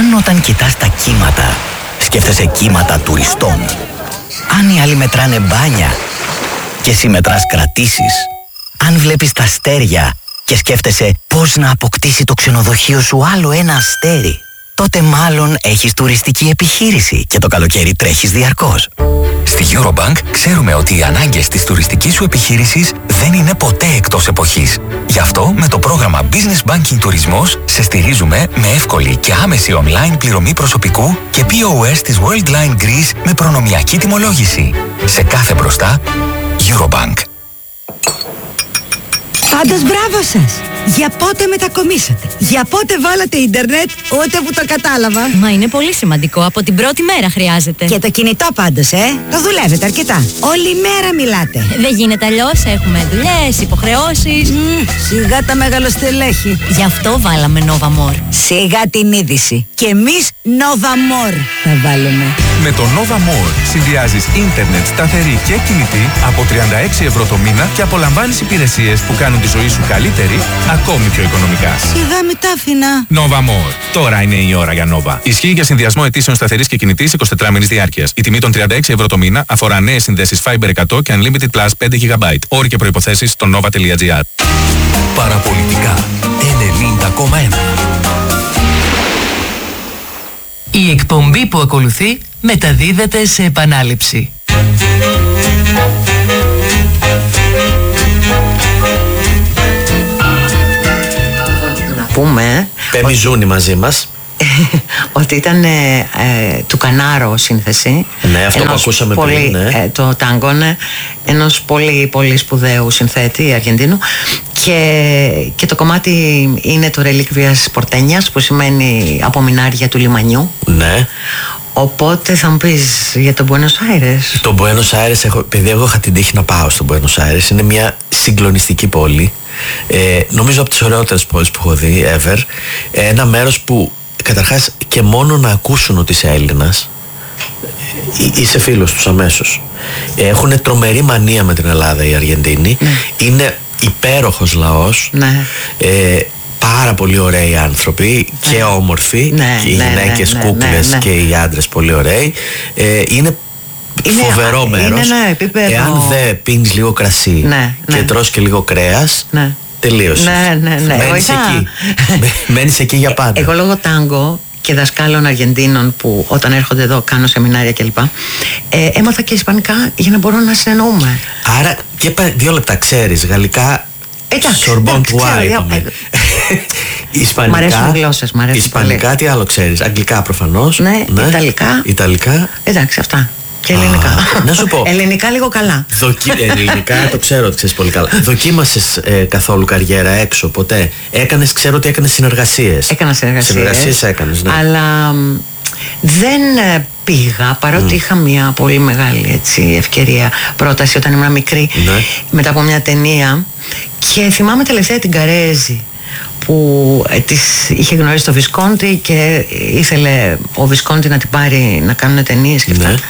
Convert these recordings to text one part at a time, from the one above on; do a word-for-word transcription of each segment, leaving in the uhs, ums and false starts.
Αν όταν κοιτάς τα κύματα, σκέφτεσαι κύματα τουριστών. Αν οι άλλοι μετράνε μπάνια και εσύ μετράς κρατήσεις. Αν βλέπεις τα αστέρια και σκέφτεσαι πώς να αποκτήσει το ξενοδοχείο σου άλλο ένα αστέρι, τότε μάλλον έχεις τουριστική επιχείρηση και το καλοκαίρι τρέχεις διαρκώς. Στη Eurobank ξέρουμε ότι οι ανάγκες της τουριστικής σου επιχείρησης δεν είναι ποτέ εκτός εποχής. Γι' αυτό με το πρόγραμμα Business Banking Τουρισμός σε στηρίζουμε με εύκολη και άμεση online πληρωμή προσωπικού και πι ο ες της Worldline Greece με προνομιακή τιμολόγηση. Σε κάθε μπροστά, Eurobank. Πάντως μπράβο σας! Για πότε μετακομίσατε? Για πότε βάλατε ίντερνετ? Ούτε που το κατάλαβα. Μα είναι πολύ σημαντικό, από την πρώτη μέρα χρειάζεται. Και το κινητό πάντως, ε! Το δουλεύετε αρκετά. Όλη μέρα μιλάτε. Δεν γίνεται αλλιώς, έχουμε δουλειές, υποχρεώσεις. Mm, σιγά τα μεγαλοστελέχη. Γι' αυτό βάλαμε Nova More. Σιγά την είδηση. Και εμείς Nova More θα βάλουμε. Με το Nova More συνδυάζεις ίντερνετ σταθερή και κινητή από τριάντα έξι ευρώ το μήνα και απολαμβάνεις υπηρεσίες που κάνουν τη ζωή σου καλύτερη, ακόμη πιο οικονομικά. Σιγά μη τα άφηνα. Nova More. Τώρα είναι η ώρα για Nova. Ισχύει για συνδυασμό αιτήσεων σταθερής και κινητής εικοσιτετράμηνης διάρκειας. Η τιμή των τριάντα έξι ευρώ το μήνα αφορά νέες συνδέσεις Fiber εκατό και Unlimited Plus πέντε γιγαμπάιτ. Όροι και προϋποθέσεις στο nova τελεία gr. Παραπολιτικά ενενήντα κόμμα ένα. Η εκπομπή που ακολουθεί μεταδίδεται σε επανάληψη. Να πούμε Πέμπη Ζούνη μαζί μας. ότι ήταν ε, ε, του Κανάρο σύνθεση. Ναι, αυτό που ακούσαμε πολύ, πριν, ναι. ε, το τάγκο, ναι, ενός πολύ πολύ σπουδαίου συνθέτη Αργεντίνου, και, και το κομμάτι είναι το Ρελίκβιας Πορτένιας, που σημαίνει απομεινάρια του λιμανιού. Ναι. Οπότε θα μου πεις για το Buenos Aires. Το Buenos Aires, έχω, επειδή εγώ είχα την τύχη να πάω στο Buenos Aires, είναι μια συγκλονιστική πόλη. Ε, νομίζω από τις ωραιότερες πόλεις που έχω δει ever. Ε, ένα μέρος που καταρχάς και μόνο να ακούσουν ότι είσαι Έλληνας, ε, είσαι φίλος τους αμέσως. Ε, έχουν τρομερή μανία με την Ελλάδα οι Αργεντίνοι. Ναι. Είναι υπέροχος λαός. Ναι. Ε, πάρα πολύ ωραίοι άνθρωποι, ναι, και όμορφοι, ναι, και οι ναι, γυναίκες, ναι, κούκλες, ναι, ναι, και οι άντρες πολύ ωραίοι. Ε, είναι Είναι φοβερό μέρος. Εάν δεν πίνεις λίγο κρασί, ναι, και ναι, τρως και λίγο κρέας, ναι, τελείωσες. Ναι, ναι, ναι. Μένεις εκεί. Μένεις εκεί για πάντα. Εγώ λόγω τάγκο και δασκάλων Αργεντίνων που όταν έρχονται εδώ κάνω σεμινάρια κλπ. Ε, έμαθα και ισπανικά για να μπορώ να συνεννοούμε. Άρα και δύο λεπτά ξέρεις γαλλικά. Σορμπον τουά είπαμε. Ισπανικά. Μ' αρέσουν οι γλώσσες, μ' αρέσουν Ισπανικά πολύ. Τι άλλο ξέρεις? Αγγλικά προφανώς. Ναι, ναι. Ιταλικά. Ιταλικά. Εντάξει, αυτά. Και ελληνικά. Α, να σου πω. Ελληνικά λίγο καλά. Δοκι... Ελληνικά το ξέρω ότι ξέρεις πολύ καλά. Δοκίμασες ε, καθόλου καριέρα έξω ποτέ? Έκανες, ξέρω ότι έκανες συνεργασίες. Έκανα συνεργασίες. Συνεργασίες έκανες, ναι. Αλλά δεν πήγα, παρότι mm. είχα μια πολύ μεγάλη έτσι, ευκαιρία πρόταση όταν ήμουν μικρή, ναι, μετά από μια ταινία. Και θυμάμαι τελευταία την Καρέζη, που ε, της είχε γνωρίσει το Βισκόντι και ήθελε ο Βισκόντι να την πάρει να κάνουν ταινίες και αυτά. Ναι.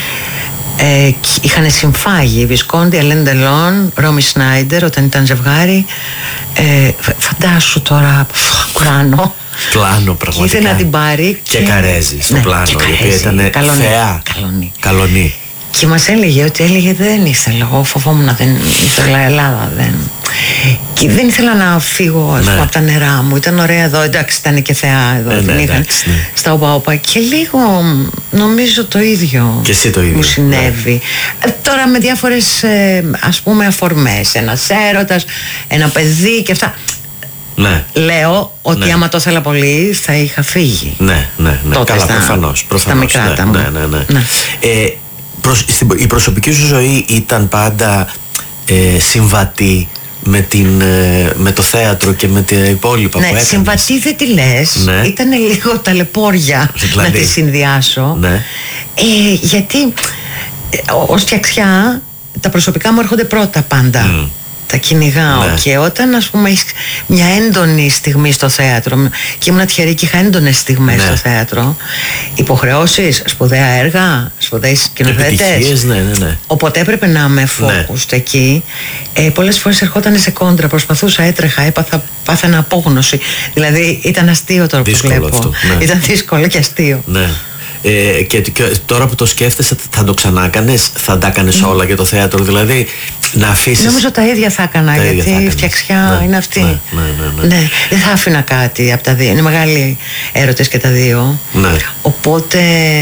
Ε, είχαν συμφάγει η Βισκόντι, Αλέν Ντελόν, Ρόμι Σνάιντερ όταν ήταν ζευγάρι. Ε, φαντάσου τώρα πλάνο. Πλάνο πραγματικά. Ήθελε να την πάρει. Και, και Καρέζη στο, ναι, πλάνο, η οποία ήταν καλονή, θεά. Καλονή. Καλονή. Και μας έλεγε ότι έλεγε δεν ήθελα, εγώ φοβόμουν, δεν ήθελα Ελλάδα, δεν. Και δεν ήθελα να φύγω, ας πούμε, ναι, από τα νερά μου. Ήταν ωραία εδώ, εντάξει, ήταν και θεά εδώ, ε, δεν ναι, είχαν, εντάξει, ναι, στα οπα-οπα. Και λίγο νομίζω το ίδιο, και εσύ το ίδιο μου συνέβη. Ναι. Ε, τώρα με διάφορες ε, ας πούμε αφορμές, ένας έρωτας, ένα παιδί και αυτά. Ναι. Λέω ότι, ναι, άμα το ήθελα πολύ θα είχα φύγει. Ναι, ναι, ναι. Τότε καλά, στα, προφανώς, προφανώς. Στα μικρά, ναι, ναι, ναι, ναι. Ναι. Ε, προς, στην, η προσωπική σου ζωή ήταν πάντα ε, συμβατή με, την, ε, με το θέατρο και με τα υπόλοιπα, ναι, που έκανες? Συμβατή δεν τη λες, ναι, ήταν λίγο ταλαιπώρια δηλαδή, να τη συνδυάσω, ναι, ε, γιατί ε, ως φτιαξιά τα προσωπικά μου έρχονται πρώτα πάντα. Mm. τα κυνηγάω. Ναι. Και όταν, ας πούμε, έχεις μια έντονη στιγμή στο θέατρο, και ήμουν τυχερή και είχα έντονες στιγμές, ναι, στο θέατρο, υποχρεώσεις, σπουδαία έργα, σπουδαίοι σκηνοθέτες, ναι, ναι, ναι. Οπότε έπρεπε να είμαι focused, ναι, εκεί. Ε, πολλές φορές ερχόταν σε κόντρα, προσπαθούσα, έτρεχα, έπαθα, πάθαινα απόγνωση. Δηλαδή ήταν αστείο τώρα που βλέπω. Αυτό, ναι. Ήταν δύσκολο και αστείο. Ναι. Ε, και, και τώρα που το σκέφτεσαι, θα το ξανά κάνεις, θα τα κάνεις mm. όλα για το θέατρο, δηλαδή να αφήσεις. Νομίζω τα ίδια θα έκανα, γιατί θα η φτιαξιά, ναι, είναι αυτή. Ναι, ναι, ναι, ναι. Ναι, δεν θα άφηνα κάτι από τα δύο. Είναι μεγάλοι έρωτες και τα δύο. Ναι. Οπότε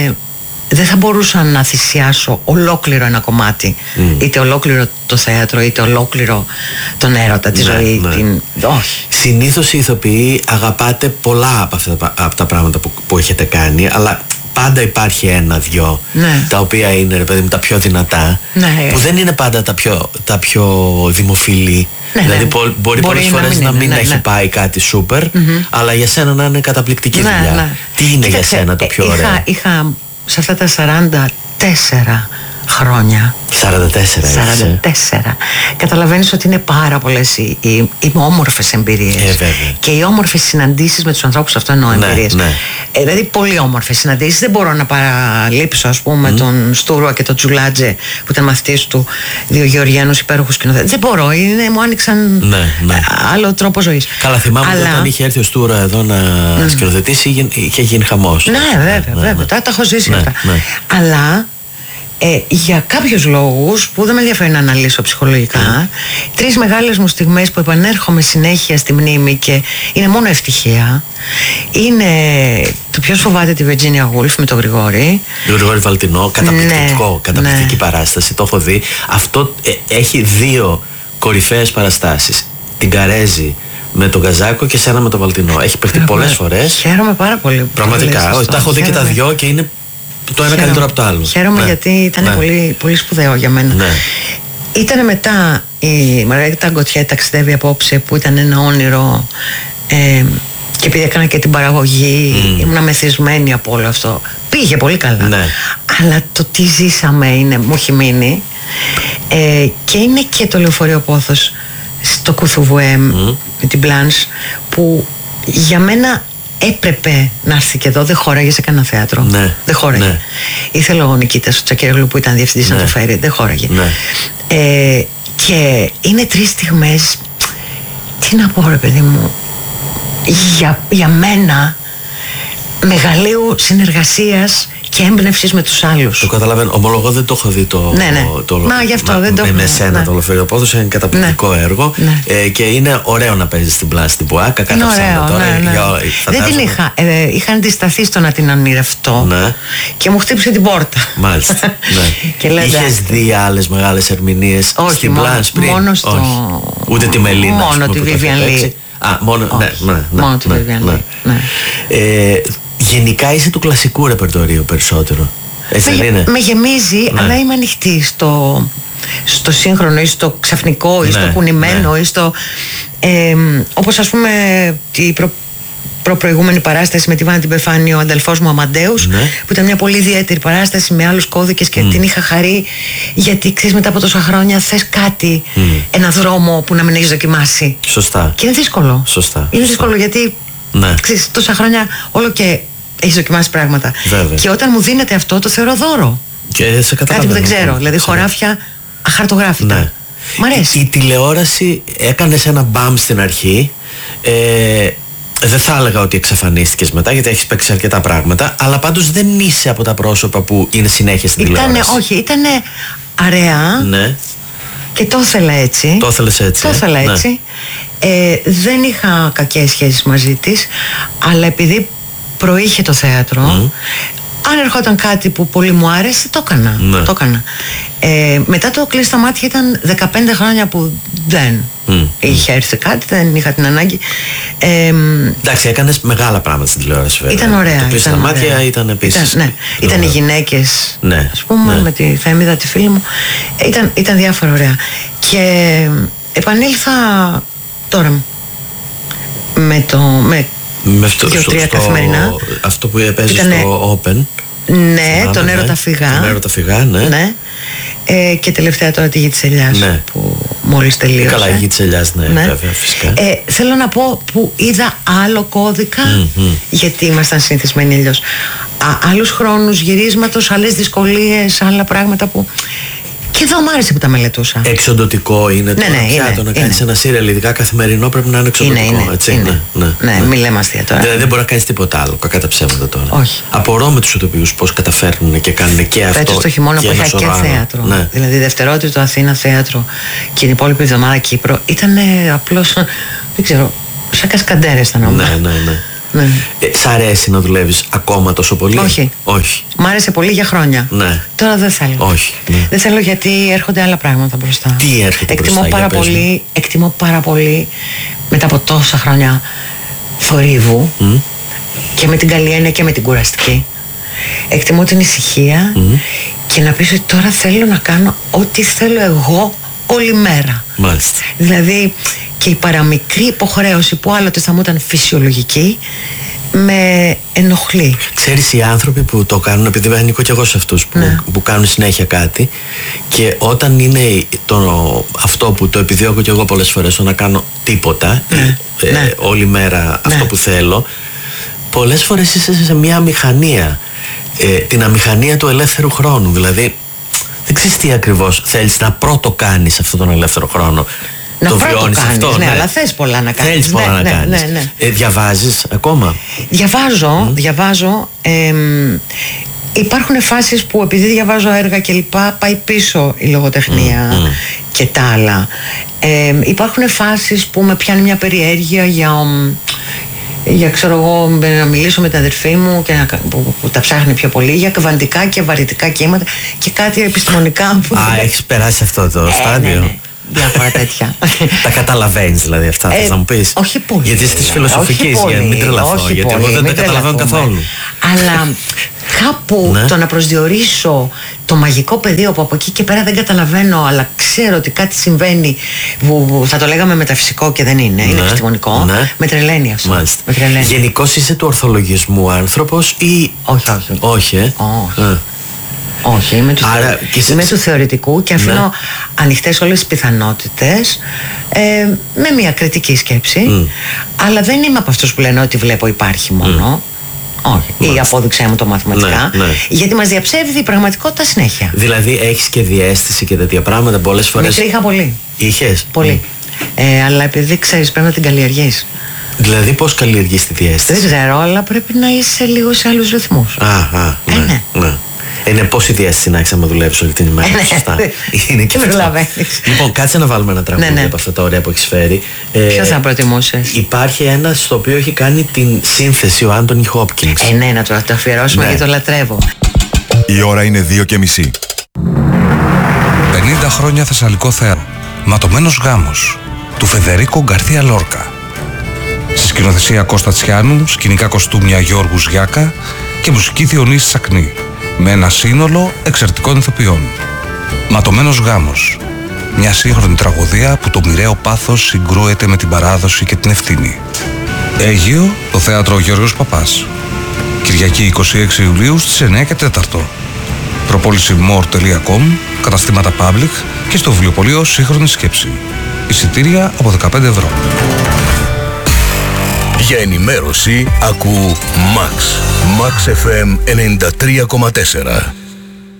δεν θα μπορούσα να θυσιάσω ολόκληρο ένα κομμάτι. Mm. Είτε ολόκληρο το θέατρο, είτε ολόκληρο τον έρωτα, τη, ναι, ζωή. Ναι. Την... Όχι. Συνήθως οι ηθοποιοί αγαπάτε πολλά από αυτά από τα πράγματα που, που έχετε κάνει, αλλά πάντα υπάρχει ένα-δυο, ναι, τα οποία είναι, ρε παιδί μου, τα πιο δυνατά, ναι, που δεν είναι πάντα τα πιο, τα πιο δημοφιλή. Ναι, δηλαδή, ναι, μπορεί, μπορεί πολλές φορές να μην, να μην είναι, έχει, ναι, πάει κάτι σούπερ, mm-hmm, αλλά για σένα να είναι καταπληκτική, ναι, δουλειά. Ναι. Τι είναι, κοίταξε, για σένα το πιο ωραίο? Είχα, είχα σε αυτά τα σαράντα τέσσερα χρόνια. σαράντα τέσσερα. σαράντα τέσσερα. Καταλαβαίνεις ότι είναι πάρα πολλές οι, οι, οι όμορφες εμπειρίες. Ε, και οι όμορφες συναντήσεις με τους ανθρώπους, αυτό εννοώ, ναι, εμπειρίες. Ναι. Ε, δηλαδή πολύ όμορφες συναντήσεις. Δεν μπορώ να παραλείψω, ας πούμε, mm. τον Στούρουα και τον Τζουλάτζε, που ήταν μαθητής του, δύο Γεωργιανούς υπέροχους σκηνοθέτες. Δεν μπορώ, είναι, μου άνοιξαν, ναι, ναι, άλλο τρόπο ζωής. Καλά, θυμάμαι. Αλλά όταν είχε έρθει ο Στούρα εδώ να mm. σκηνοθετήσει, είχε γίνει χαμός. Ναι, βέβαια, ναι, βέβαια. Ναι. Τα, τα έχω ζήσει, ναι, αυτά. Ναι. Αλλά Ε, για κάποιους λόγους που δεν με ενδιαφέρει να αναλύσω ψυχολογικά, mm. τρεις μεγάλες μου στιγμές που επανέρχομαι συνέχεια στη μνήμη και είναι μόνο ευτυχία, είναι το ποιος φοβάται τη Virginia Woolf με τον Γρηγόρη. Τον Γρηγόρη Βαλτινό, καταπληκτικό, ναι, καταπληκτική, ναι, παράσταση, το έχω δει. Αυτό ε, έχει δύο κορυφαίες παραστάσεις. Την Καρέζη με τον Καζάκο και σένα με τον Βαλτινό. Έχει παιχτεί πολλές φορές. Χαίρομαι πάρα πολύ. Πραγματικά, όχι, τα έχω δει και τα δυο και είναι το ένα καλύτερο από το άλλο. Χαίρομαι, ναι, γιατί ήταν, ναι, πολύ, πολύ σπουδαίο για μένα. Ναι. Ήταν μετά η Μαργαρίτα Γκοτιέ ταξιδεύει απόψε, που ήταν ένα όνειρο, ε, και επειδή έκανα και την παραγωγή, mm. ήμουν μεθυσμένη από όλο αυτό. Πήγε πολύ καλά. Ναι. Αλλά το τι ζήσαμε είναι, μου έχει μείνει. Ε, και είναι και το Λεωφορείο Πόθος στο Κουθουβουέμ, mm. με την Μπλάνς, που για μένα έπρεπε να έρθει και εδώ, δεν χώραγε σε κανένα θέατρο. Ναι. Δεν χώραγε. Ναι. Ήθελε ο Νικήτας ο Τσακίρογλου, που ήταν διευθυντής, ναι, να το φέρει. Δεν χώραγε. Ναι. Ε, και είναι τρεις στιγμές, τι να πω, ρε παιδί μου, για, για μένα μεγαλείου συνεργασίας και έμπνευσης με τους άλλους. Το καταλαβαίνω. Ομολογώ, δεν το έχω δει το. Ναι, ναι. το, Μα γι' αυτό μα, δεν το έχω δει. Με εσένα, ναι, το Λεωφορείο Πόθος είναι καταπληκτικό, ναι, έργο. Ναι. Ε, και είναι ωραίο να παίζεις στην πλάση την Πουάκα. Είναι ωραίο. Τώρα, ναι, ναι. Για, δεν την είχα. Ε, είχα αντισταθεί στο να την ονειρευτώ. Ναι. Και μου χτύπησε την πόρτα. Μάλιστα. Ναι. Είχες δει άλλες μεγάλες ερμηνείες στην πλάση πριν? Μόνο στο. Όχι. Ούτε τη Μελίνα. Μόνο τη Vivian Leigh. Α, μόνο. Μόνο τη Vivian Leigh. Γενικά είσαι του κλασικού ρεπερτορίου περισσότερο. Έτσι με, δεν είναι? Με γεμίζει, ναι, αλλά είμαι ανοιχτή στο, στο σύγχρονο ή στο ξαφνικό ή, ναι, στο κουνημένο, ναι, ή στο. Ε, όπως, ας πούμε, η προ, προπροηγούμενη παράσταση με τη Βάνα την Πεφάνη, ο αδελφός μου Αμαντέους, ναι, που ήταν μια πολύ ιδιαίτερη παράσταση με άλλους κώδικες και mm. την είχα χαρεί, γιατί ξέρεις, μετά από τόσα χρόνια θες κάτι, mm. ένα δρόμο που να μην έχεις δοκιμάσει. Σωστά. Και είναι δύσκολο. Σωστά. Είναι Σωστά. δύσκολο γιατί, ναι, ξέρεις, τόσα χρόνια όλο και έχεις δοκιμάσει πράγματα. Βέβαια. Και όταν μου δίνεται αυτό, το θεωρώ δώρο. Και σε κάτι που δεν ξέρω. Δηλαδή, χωράφια αχαρτογράφητα. Ναι. Μ' αρέσει. Η, η τηλεόραση έκανες ένα μπαμ στην αρχή. Ε, δεν θα έλεγα ότι εξαφανίστηκες μετά, γιατί έχεις παίξει αρκετά πράγματα. Αλλά πάντως δεν είσαι από τα πρόσωπα που είναι συνέχεια στην ήτανε, τηλεόραση. Όχι, ήταν αραιά. Ναι. Και το ήθελα έτσι. Το ήθελες έτσι. Το ήθελα ε? έτσι. Ναι. Ε, δεν είχα κακές σχέσεις μαζί της, αλλά επειδή προείχε το θέατρο, mm. αν ερχόταν κάτι που πολύ μου άρεσε, το έκανα. Ναι. Το έκανα. Ε, μετά το κλείσει τα μάτια ήταν δεκαπέντε χρόνια που δεν mm. είχε έρθει κάτι, δεν είχα την ανάγκη. Ε, Εντάξει, έκανες μεγάλα πράγματα στην τηλεόραση, βέβαια. Ήταν ωραία. Το κλείσει τα μάτια ήταν επίσης. Ήταν, ναι. Ήταν οι γυναίκες, ναι, ας πούμε, ναι, με τη Θέμηδα, τη φίλη μου. Ήταν, ήταν διάφορα ωραία. Και επανήλθα τώρα με το. Με με αυτό, δύο, στο, τρία στο, καθημερινά. Αυτό που παίζει Ήτανε, στο Open. Ναι, θυμάμαι, τον Έρωτα ναι, Φυγά. Τον Έρωτα Φυγά, ναι. ναι. Ε, και τελευταία τώρα τη Γη της Ελιάς, ναι, που μόλις τελείωσε. Καλά, η γη της ελιάς, ναι, ναι, βέβαια, φυσικά. Ε, θέλω να πω που είδα άλλο κώδικα, mm-hmm. γιατί ήμασταν συνηθισμένοι αλλιώς. Α, άλλους χρόνους γυρίσματος, άλλες δυσκολίες, άλλα πράγματα που... Και εδώ μου άρεσε που τα μελετούσα. Εξοντωτικό είναι το ναι, ναι, πια, το να κάνεις ένα σύριαλ, ειδικά καθημερινό, πρέπει να είναι εξοντωτικό. Είναι, είναι, έτσι, είναι. Ναι, ναι, ναι, ναι. Μην λέμε αστεία τώρα. Δηλαδή δεν μπορεί να κάνεις τίποτα άλλο, κακά τα ψέματα τώρα. Όχι. Απορώ με τους ηθοποιούς πώς καταφέρνουν και κάνουν και αυτό. Φέτος το χειμώνα που είχα και θέατρο. Ναι. Δηλαδή δευτερότητο Αθήνα θέατρο και την υπόλοιπη εβδομάδα Κύπρο. Ήταν απλώς, δεν ξέρω, σαν κασκαντέρες ήταν όλα. Ναι, ναι, ναι. Ναι. Ε, σ' αρέσει να δουλεύεις ακόμα τόσο πολύ? Όχι. Όχι. Μ' άρεσε πολύ για χρόνια. Ναι. Τώρα δεν θέλω. Όχι. Ναι. Δεν θέλω γιατί έρχονται άλλα πράγματα μπροστά. Τι έρχεται εκτιμώ μπροστά, πάρα για πες πολύ, μου. εκτιμώ πάρα πολύ μετά από τόσα χρόνια θορύβου mm. και με την καλή έννοια και με την κουραστική. Εκτιμώ την ησυχία mm. και να πεις ότι τώρα θέλω να κάνω ό,τι θέλω εγώ όλη μέρα. Μάλιστα. Δηλαδή και η παραμικρή υποχρέωση που άλλοτε θα μου ήταν φυσιολογική με ενοχλεί. Ξέρεις, οι άνθρωποι που το κάνουν, επειδή ανήκω κι εγώ σε αυτούς που, ναι. που κάνουν συνέχεια κάτι, και όταν είναι το, αυτό που το επιδιώκω κι εγώ πολλές φορές, το να κάνω τίποτα ναι. ε, ναι. όλη μέρα ναι. αυτό που θέλω, πολλές φορές είσαι σε μια αμηχανία, ε, την αμηχανία του ελεύθερου χρόνου. Δηλαδή δεν ξέρεις τι ακριβώς θέλεις να πρώτο κάνεις αυτόν τον ελεύθερο χρόνο. Να το πρώτο βιώνεις κάνεις, αυτό, ναι, ναι, αλλά θες πολλά να κάνεις. Θέλεις πολλά ναι, να ναι, κάνεις. Ναι, ναι. Ε, διαβάζεις ακόμα? Διαβάζω, mm. διαβάζω. Ε, υπάρχουν φάσεις που επειδή διαβάζω έργα και λοιπά, πάει πίσω η λογοτεχνία mm. και τα άλλα. Ε, υπάρχουν φάσεις που με πιάνει μια περιέργεια για... για ξέρω εγώ να μιλήσω με την αδερφή μου και να, που, που τα ψάχνει πιο πολύ για κβαντικά και βαρυτικά κύματα και κάτι επιστημονικά που... Α, έχεις περάσει αυτό το ε, στάδιο. Ναι, ναι. Διάφορα τέτοια. Τα καταλαβαίνεις δηλαδή αυτά, ε, θες να μου πεις? Όχι πολύ. Γιατί είσαι της φιλοσοφικής, για μην τρελαθώ, γιατί εγώ δεν τα καταλαβαίνω καθόλου. Αλλά κάπου ναι. το να προσδιορίσω το μαγικό πεδίο που από εκεί και πέρα δεν καταλαβαίνω, αλλά ξέρω ότι κάτι συμβαίνει που θα το λέγαμε μεταφυσικό και δεν είναι, είναι ναι. επιστημονικό, ναι. με τρελαίνει αυτό. Γενικώς είσαι του ορθολογισμού άνθρωπος ή... Όχι, όχι. Όχι, ε? Όχι. Ε. Όχι, είμαι του, Άρα, θε... είμαι του θεωρητικού και αφήνω ναι. ανοιχτές όλες τις πιθανότητες ε, με μια κριτική σκέψη mm. αλλά δεν είμαι από αυτούς που λένε ότι βλέπω υπάρχει μόνο mm. όχι, Μάλιστα. ή απόδειξέ μου το μαθηματικά ναι, ναι. γιατί μας διαψεύδει η πραγματικότητα συνέχεια. Δηλαδή έχεις και διαίσθηση και τέτοια πράγματα πολλές φορές? Μικρή είχα πολύ. Είχες? Πολύ mm. ε, αλλά επειδή ξέρεις πρέπει να την καλλιεργείς. Δηλαδή πώς καλλιεργείς τη διαίσθηση? Δεν ξέρω, αλλά πρέπει να είσαι λίγο σε άλλους ρυθμούς. Α, α, ναι, ε, ναι. ναι. Είναι πόση διάστηση να έχεις άμα δουλεύεις όλη την ημέρα. Σωστά. Είναι και αυτό. Λοιπόν, κάτσε να βάλουμε ένα τραγούδι ναι, ναι. από αυτά τα ωραία που έχεις φέρει. Ποιο θα προτιμούσες? Υπάρχει ένα στο οποίο έχει κάνει την σύνθεση ο Άντονι Χόπκινς. Ε, ναι, να το, το αφιερώσουμε ναι. γιατί το λατρεύω. Η ώρα είναι δύο και μισή. πενήντα χρόνια Θεσσαλικό θέατρο. Ματωμένος γάμος του Φεδερίκο Γκαρθία Λόρκα. Στη σκηνοθεσία Κώστα Τσιάνου, σκηνικά κοστούμια Γιώργου Γιάκα και μουσική Διονύση Σακνή. Με ένα σύνολο εξαιρετικών ηθοποιών. Ματωμένος γάμος. Μια σύγχρονη τραγωδία που το μοιραίο πάθος συγκρούεται με την παράδοση και την ευθύνη. Αίγυο, το θέατρο Γιώργος Παπάς. Κυριακή είκοσι έξι Ιουλίου στις εννιά και τέσσερα. προπόληση more τελεία com, καταστήματα Public και στο βιβλιοπωλείο Σύγχρονη Σκέψη. Εισιτήρια από δεκαπέντε ευρώ. Για ενημέρωση ακού Max. Max εφ εμ ενενήντα τρία κόμμα τέσσερα.